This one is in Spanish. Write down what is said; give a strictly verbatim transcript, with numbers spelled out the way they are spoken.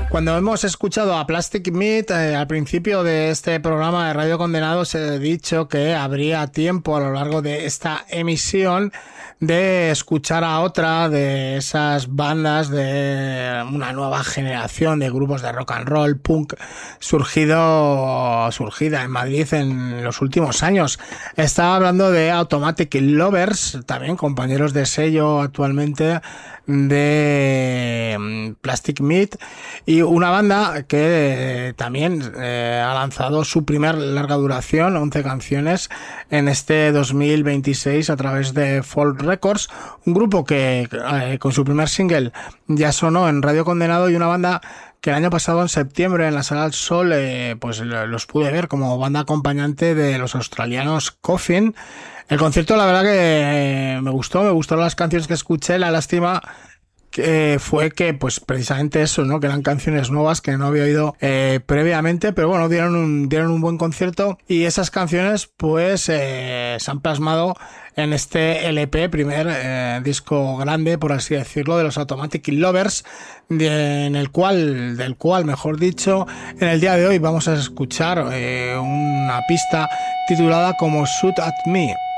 Cuando hemos escuchado a Plastic Meat, eh, al principio de este programa de Radio Condenados, he dicho que habría tiempo a lo largo de esta emisión de escuchar a otra de esas bandas de una nueva generación de grupos de rock and roll, punk, surgido, surgida en Madrid en los últimos años. Estaba hablando de Automatic Lovers, también compañeros de sello actualmente de Plastic Meat, y una banda que eh, también eh, ha lanzado su primer larga duración, once canciones, en este dos mil veintiséis a través de Folk Records, un grupo que eh, con su primer single ya sonó en Radio Condenado, y una banda que el año pasado en septiembre en la Sala del Sol eh, pues los pude ver como banda acompañante de los australianos Coffin. El concierto, la verdad que me gustó, me gustaron las canciones que escuché. La lástima que fue que, pues precisamente eso, ¿no? Que eran canciones nuevas que no había oído eh, previamente, pero bueno, dieron un, dieron un buen concierto, y esas canciones pues eh, se han plasmado en este L P, primer eh, disco grande, por así decirlo, de los Automatic Lovers, de, en el cual, del cual, mejor dicho, en el día de hoy vamos a escuchar eh, una pista titulada como Shoot at Me.